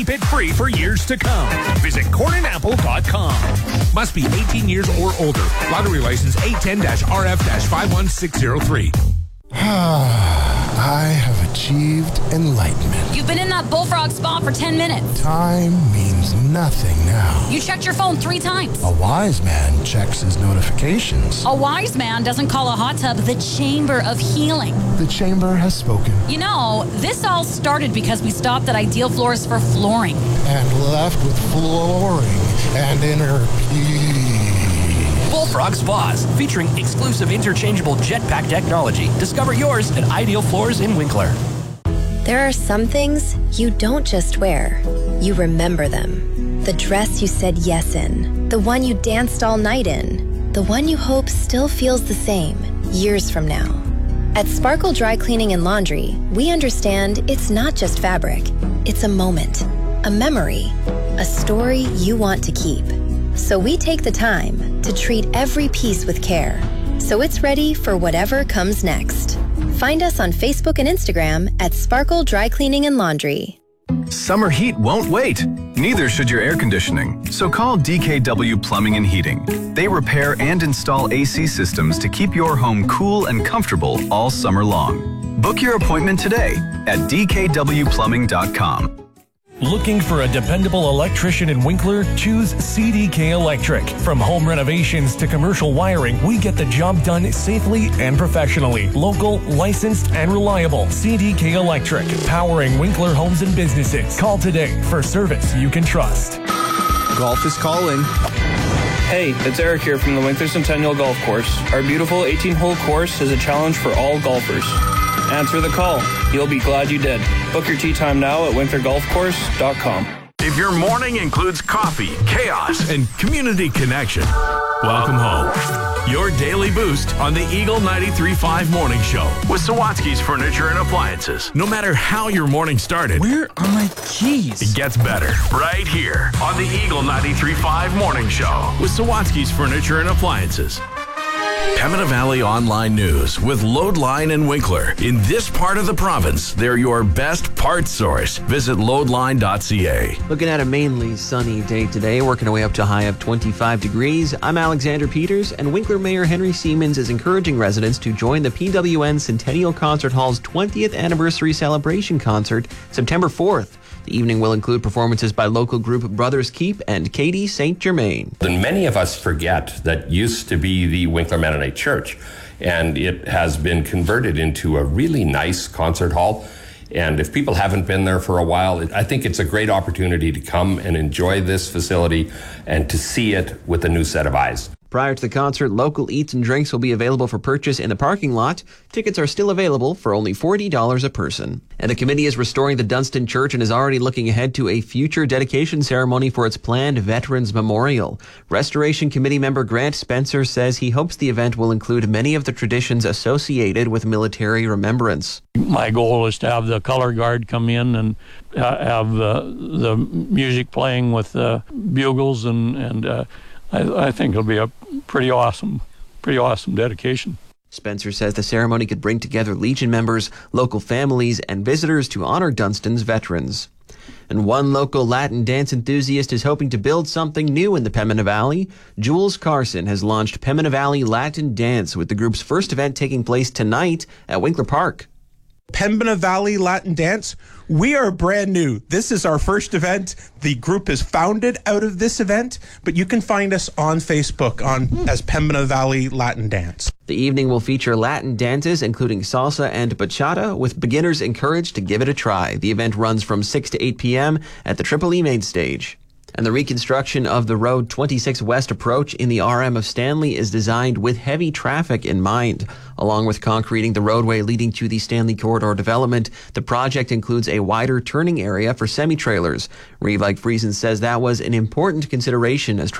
Keep it free for years to come. Visit cornandapple.com. Must be 18 years or older. Lottery license 810-RF-51603. I have achieved enlightenment. You've been in that bullfrog spa for 10 minutes. Time means nothing now. You checked your phone 3 times. A wise man checks his notifications. A wise man doesn't call a hot tub the chamber of healing. The chamber has spoken. You know, this all started because we stopped at Ideal Floors for flooring. And left with flooring and inner peace. Bullfrog Spas, featuring exclusive interchangeable jetpack technology. Discover yours at Ideal Floors in Winkler. There are some things you don't just wear, you remember them. The dress you said yes in, the one you danced all night in, the one you hope still feels the same years from now. At Sparkle Dry Cleaning and Laundry, we understand it's not just fabric, it's a moment, a memory, a story you want to keep. So we take the time to treat every piece with care, so it's ready for whatever comes next. Find us on Facebook and Instagram at Sparkle Dry Cleaning and Laundry. Summer heat won't wait. Neither should your air conditioning. So call DKW Plumbing and Heating. They repair and install AC systems to keep your home cool and comfortable all summer long. Book your appointment today at dkwplumbing.com. Looking for a dependable electrician in Winkler? Choose CDK Electric. From home renovations to commercial wiring, we get the job done safely and professionally. Local, licensed, and reliable. CDK Electric, powering Winkler homes and businesses. Call today for service you can trust. Golf is calling. Hey, it's Eric here from the Winkler Centennial Golf Course. Our beautiful 18-hole course is a challenge for all golfers. Answer the call. You'll be glad you did. Book your tee time now at winklergolfcourse.com. If your morning includes coffee, chaos, and community connection, welcome home. Your daily boost on the Eagle 93.5 Morning Show with Sawatsky's Furniture and Appliances. No matter how your morning started, Where are my keys? it gets better right here on the Eagle 93.5 Morning Show with Sawatsky's Furniture and Appliances. Pembina Valley Online News with Loadline and Winkler. In this part of the province, they're your best parts source. Visit loadline.ca. Looking at a mainly sunny day today, working our way up to a high of 25 degrees. I'm Alexander Peters, and Winkler Mayor Henry Siemens is encouraging residents to join the PWN Centennial Concert Hall's 20th anniversary celebration concert September 4th. The evening will include performances by local group Brothers Keep and Katie St. Germain. And many of us forget that used to be the Winkler Mennonite Church, and it has been converted into a really nice concert hall. And if people haven't been there for a while, I think it's a great opportunity to come and enjoy this facility and to see it with a new set of eyes. Prior to the concert, local eats and drinks will be available for purchase in the parking lot. Tickets are still available for only $40 a person. And the committee is restoring the Dunstan Church and is already looking ahead to a future dedication ceremony for its planned Veterans Memorial. Restoration Committee member Grant Spencer says he hopes the event will include many of the traditions associated with military remembrance. My goal is to have the color guard come in and have the music playing with bugles and I think it'll be a pretty awesome dedication. Spencer says the ceremony could bring together Legion members, local families, and visitors to honor Dunstan's veterans. And one local Latin dance enthusiast is hoping to build something new in the Pembina Valley. Jules Carson has launched Pembina Valley Latin Dance with the group's first event taking place tonight at Winkler Park. Pembina Valley Latin Dance. We are brand new. This is our first event. The group is founded out of this event, but you can find us on Facebook as Pembina Valley Latin Dance. The evening will feature Latin dances, including salsa and bachata, with beginners encouraged to give it a try. The event runs from 6 to 8 p.m. at the Triple E main stage. And the reconstruction of the Road 26 West approach in the RM of Stanley is designed with heavy traffic in mind. Along with concreting the roadway leading to the Stanley Corridor development, the project includes a wider turning area for semi-trailers. Reeve Like Friesen says that was an important consideration as